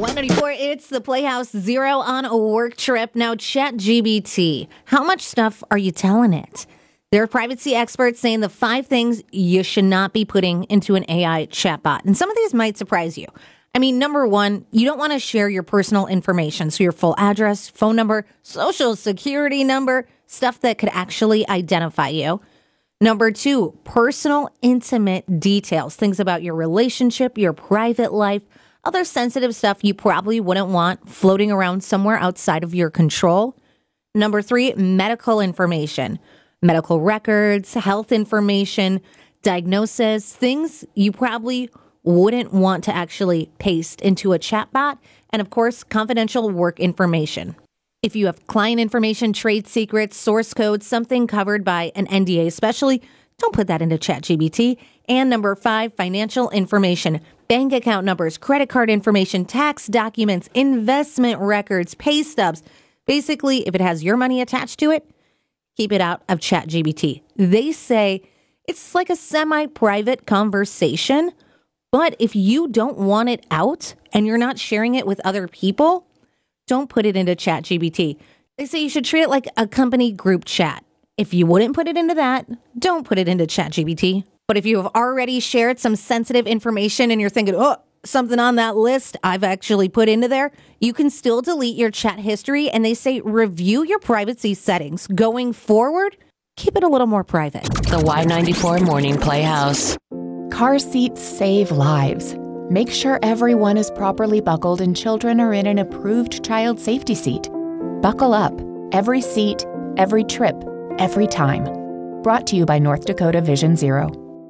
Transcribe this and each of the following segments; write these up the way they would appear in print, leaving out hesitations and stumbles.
194, it's the Playhouse. Zero on a work trip. Now, ChatGPT, how much stuff are you telling it? There are privacy experts saying the 5 things you should not be putting into an AI chatbot. And some of these might surprise you. I mean, number 1, you don't want to share your personal information. So your full address, phone number, social security number, stuff that could actually identify you. Number 2, personal, intimate details, things about your relationship, your private life, other sensitive stuff you probably wouldn't want floating around somewhere outside of your control. Number 3, medical information, medical records, health information, diagnosis, things you probably wouldn't want to actually paste into a chatbot. And of course, confidential work information. If you have client information, trade secrets, source code, something covered by an NDA especially, don't put that into ChatGPT. And number 5, financial information, bank account numbers, credit card information, tax documents, investment records, pay stubs. Basically, if it has your money attached to it, keep it out of ChatGPT. They say it's like a semi-private conversation, but if you don't want it out and you're not sharing it with other people, don't put it into ChatGPT. They say you should treat it like a company group chat. If you wouldn't put it into that, don't put it into ChatGPT. But if you have already shared some sensitive information and you're thinking, oh, something on that list I've actually put into there, you can still delete your chat history. And they say review your privacy settings. Going forward, keep it a little more private. The Y94 Morning Playhouse. Car seats save lives. Make sure everyone is properly buckled and children are in an approved child safety seat. Buckle up. Every seat, every trip, every time. Brought to you by North Dakota Vision Zero.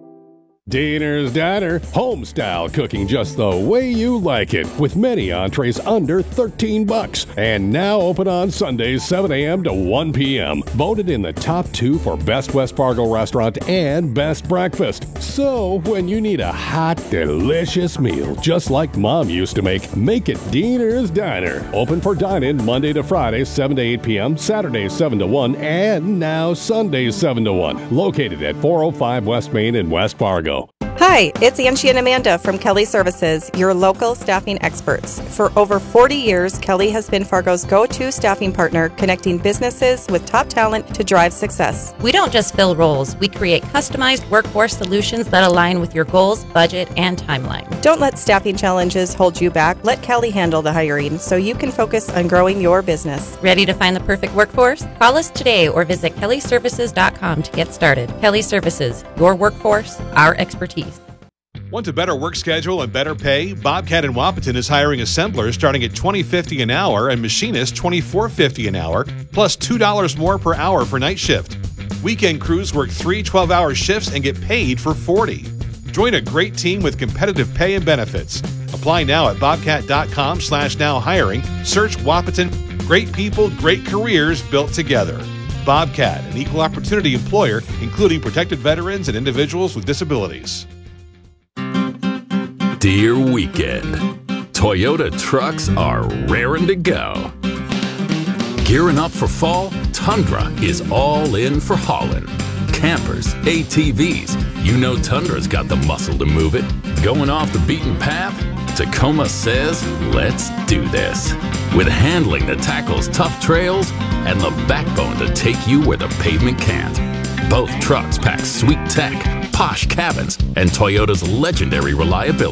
Diener's Diner, home-style cooking just the way you like it, with many entrees under $13. And now open on Sundays, 7 a.m. to 1 p.m. Voted in the top 2 for Best West Fargo Restaurant and Best Breakfast. So, when you need a hot, delicious meal, just like Mom used to make it Diener's Diner. Open for dine-in Monday to Friday, 7 to 8 p.m., Saturdays, 7 to 1, and now Sundays, 7 to 1. Located at 405 West Main in West Fargo. Hi, it's Angie and Amanda from Kelly Services, your local staffing experts. For over 40 years, Kelly has been Fargo's go-to staffing partner, connecting businesses with top talent to drive success. We don't just fill roles, we create customized workforce solutions that align with your goals, budget, and timeline. Don't let staffing challenges hold you back. Let Kelly handle the hiring so you can focus on growing your business. Ready to find the perfect workforce? Call us today or visit kellyservices.com to get started. Kelly Services, your workforce, our expertise. Want a better work schedule and better pay? Bobcat in Wahpeton is hiring assemblers starting at $20.50 an hour and machinists $24.50 an hour, plus $2 more per hour for night shift. Weekend crews work 3 12-hour shifts and get paid for 40. Join a great team with competitive pay and benefits. Apply now at bobcat.com/now hiring. Search Wahpeton. Great people, great careers built together. Bobcat, an equal opportunity employer, including protected veterans and individuals with disabilities. Dear Weekend, Toyota trucks are raring to go. Gearing up for fall, Tundra is all in for hauling. Campers, ATVs, you know Tundra's got the muscle to move it. Going off the beaten path? Tacoma says, let's do this. With handling that tackles tough trails and the backbone to take you where the pavement can't. Both trucks pack sweet tech, posh cabins, and Toyota's legendary reliability.